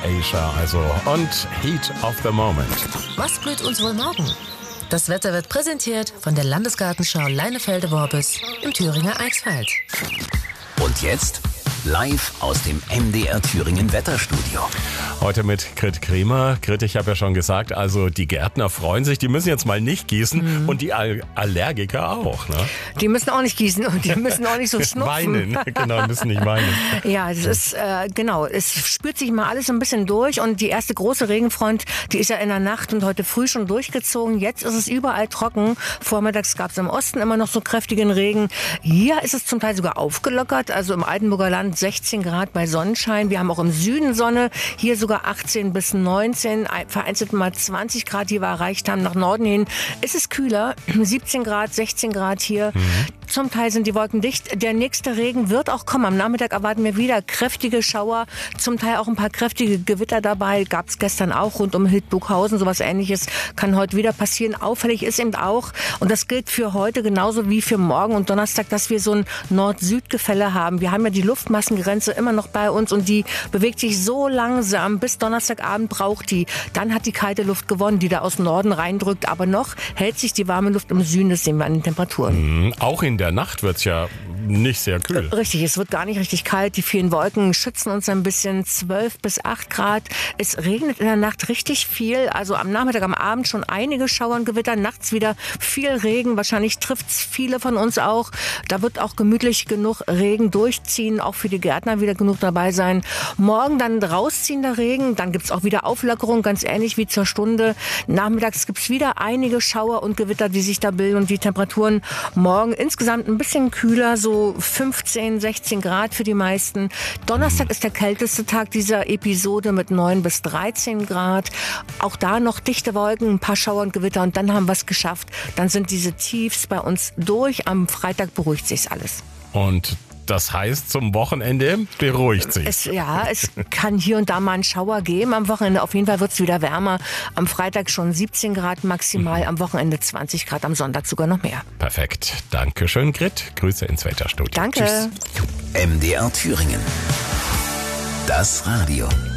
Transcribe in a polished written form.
Asia, also und Heat of the Moment. Was blüht uns wohl morgen? Das Wetter wird präsentiert von der Landesgartenschau Leinefelde-Worbis im Thüringer Eichsfeld. Und jetzt live aus dem MDR Thüringen Wetterstudio. Heute mit Grit Kremer. Grit, ich habe ja schon gesagt, also die Gärtner freuen sich, die müssen jetzt mal nicht gießen und die Allergiker auch, ne? Die müssen auch nicht gießen und die müssen auch nicht so schnupfen. Weinen, genau, müssen nicht weinen. Ja, das ist, genau, es spürt sich mal alles ein bisschen durch und die erste große Regenfront, die ist ja in der Nacht und heute früh schon durchgezogen. Jetzt ist es überall trocken. Vormittags gab es im Osten immer noch so kräftigen Regen. Hier ist es zum Teil sogar aufgelockert, also im Altenburger Land 16 Grad bei Sonnenschein. Wir haben auch im Süden Sonne, hier sogar 18 bis 19, vereinzelt mal 20 Grad, die wir erreicht haben. Nach Norden hin ist es kühler, 17 Grad, 16 Grad hier. Zum Teil sind die Wolken dicht. Der nächste Regen wird auch kommen. Am Nachmittag erwarten wir wieder kräftige Schauer, zum Teil auch ein paar kräftige Gewitter dabei. Gab es gestern auch rund um Hildburghausen. Sowas Ähnliches kann heute wieder passieren. Auffällig ist eben auch, und das gilt für heute genauso wie für morgen und Donnerstag, dass wir so ein Nord-Süd-Gefälle haben. Wir haben ja die Luftmassengrenze immer noch bei uns und die bewegt sich so langsam. Bis Donnerstagabend braucht die. Dann hat die kalte Luft gewonnen, die da aus dem Norden reindrückt. Aber noch hält sich die warme Luft im Süden. Das sehen wir an den Temperaturen. Auch in der Nacht wird es ja nicht sehr kühl. Richtig, es wird gar nicht richtig kalt. Die vielen Wolken schützen uns ein bisschen, 12 bis 8 Grad. Es regnet in der Nacht richtig viel. Also am Nachmittag, am Abend schon einige Schauer und Gewitter. Nachts wieder viel Regen. Wahrscheinlich trifft es viele von uns auch. Da wird auch gemütlich genug Regen durchziehen. Auch für die Gärtner wieder genug dabei sein. Morgen dann rausziehender Regen. Dann gibt es auch wieder Auflockerung, ganz ähnlich wie zur Stunde. Nachmittags gibt es wieder einige Schauer und Gewitter, die sich da bilden. Und die Temperaturen morgen insgesamt ein bisschen kühler, so 15, 16 Grad für die meisten. Donnerstag ist der kälteste Tag dieser Episode mit 9 bis 13 Grad. Auch da noch dichte Wolken, ein paar Schauer und Gewitter und dann haben wir es geschafft. Dann sind diese Tiefs bei uns durch. Am Freitag beruhigt sich alles. Und das heißt, zum Wochenende beruhigt sich. Es kann hier und da mal einen Schauer geben. Am Wochenende auf jeden Fall wird es wieder wärmer. Am Freitag schon 17 Grad maximal, am Wochenende 20 Grad, am Sonntag sogar noch mehr. Perfekt. Dankeschön, Grit. Grüße ins Wetterstudio. Danke. Tschüss. MDR Thüringen. Das Radio.